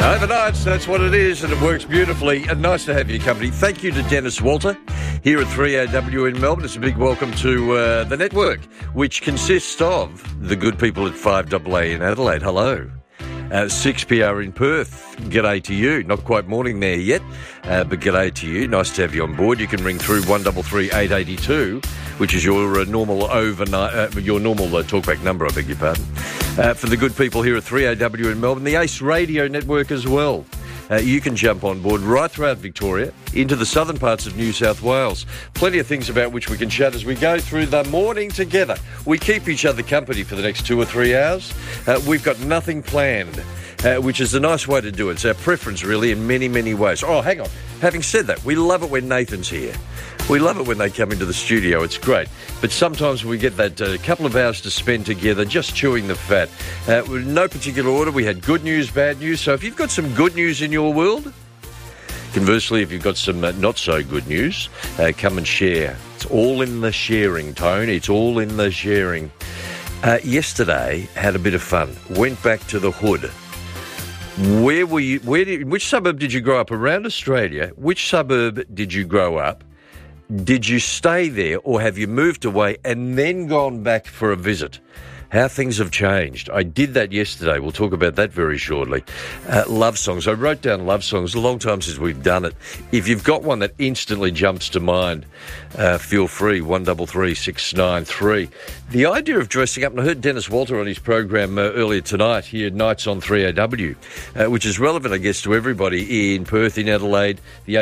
Overnights, that's what it is, and it works beautifully. And nice to have your company. Thank you to Dennis Walter here at 3AW in Melbourne. It's a big welcome to the network, which consists of the good people at 5AA in Adelaide. Hello. 6PR in Perth. G'day to you. Not quite morning there yet, but g'day to you. Nice to have you on board. You can ring through 133 882, which is your normal overnight, your normal talkback number, I beg your pardon. For the good people here at 3AW in Melbourne, the Ace Radio Network as well. You can jump on board right throughout Victoria into the southern parts of New South Wales. Plenty of things about which we can chat as we go through the morning together. We keep each other company for the next 2 or 3 hours. We've got nothing planned, which is a nice way to do it. It's our preference, really, in many, many ways. Oh, hang on. Having said that, we love it when Nathan's here. We love it when they come into the studio. It's great. But sometimes we get that couple of hours to spend together just chewing the fat. With no particular order, we had good news, bad news. So if you've got some good news in your world, conversely, if you've got some not so good news, come and share. It's all in the sharing, Tone. It's all in the sharing. Yesterday, had a bit of fun. Went back to the hood. Where were you? Which suburb did you grow up around Australia? Which suburb did you grow up? Did you stay there or have you moved away and then gone back for a visit? How things have changed. I did that yesterday. We'll talk about that very shortly. Love songs. I wrote down love songs. A long time since we've done it. If you've got one that instantly jumps to mind, feel free, 133 693. The idea of dressing up, and I heard Dennis Walter on his program earlier tonight here, Nights on 3AW, which is relevant, I guess, to everybody in Perth, in Adelaide, the